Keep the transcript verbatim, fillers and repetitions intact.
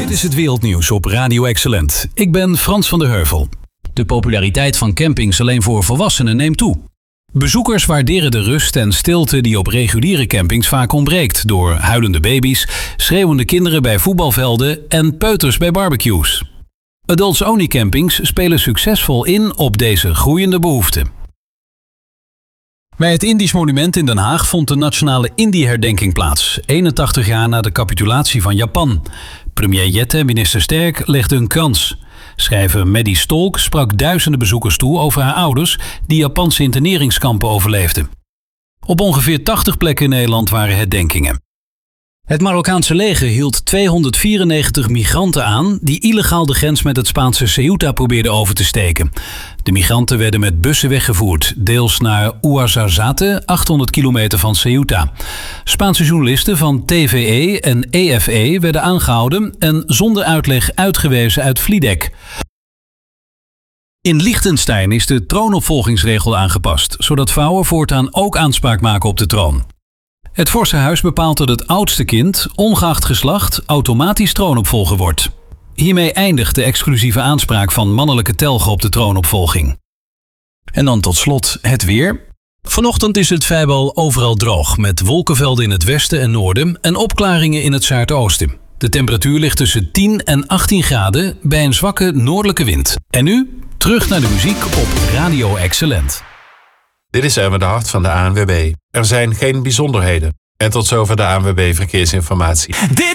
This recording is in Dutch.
Dit is het wereldnieuws op Radio Excellent. Ik ben Frans van der Heuvel. De populariteit van campings alleen voor volwassenen neemt toe. Bezoekers waarderen de rust en stilte die op reguliere campings vaak ontbreekt door huilende baby's, schreeuwende kinderen bij voetbalvelden en peuters bij barbecues. Adults-only campings spelen succesvol in op deze groeiende behoefte. Bij het Indisch Monument in Den Haag vond de nationale Indië-herdenking plaats, eenentachtig jaar na de capitulatie van Japan. Premier Jette en minister Sterk legden een krans. Schrijver Maddie Stolk sprak duizenden bezoekers toe over haar ouders die Japanse interneringskampen overleefden. Op ongeveer tachtig plekken in Nederland waren herdenkingen. Het Marokkaanse leger hield tweehonderdvierennegentig migranten aan die illegaal de grens met het Spaanse Ceuta probeerden over te steken. De migranten werden met bussen weggevoerd, deels naar Ouarzazate, achthonderd kilometer van Ceuta. Spaanse journalisten van T V E en E F E werden aangehouden en zonder uitleg uitgewezen uit Vliedek. In Liechtenstein is de troonopvolgingsregel aangepast, zodat vrouwen voortaan ook aanspraak maken op de troon. Het Vorstenhuis bepaalt dat het oudste kind, ongeacht geslacht, automatisch troonopvolger wordt. Hiermee eindigt de exclusieve aanspraak van mannelijke telgen op de troonopvolging. En dan tot slot het weer. Vanochtend is het vrijwel overal droog, met wolkenvelden in het westen en noorden en opklaringen in het zuidoosten. De temperatuur ligt tussen tien en achttien graden bij een zwakke noordelijke wind. En nu terug naar de muziek op Radio Excellent. Dit is Erwin de Hart van de A N W B. Er zijn geen bijzonderheden. En tot zover de A N W B Verkeersinformatie. Dit